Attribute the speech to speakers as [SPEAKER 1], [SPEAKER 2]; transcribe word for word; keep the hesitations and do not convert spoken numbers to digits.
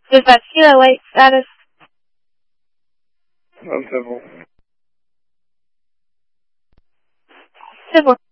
[SPEAKER 1] Is that Kilo eight status?
[SPEAKER 2] Non c'est bon.
[SPEAKER 1] C'est bon.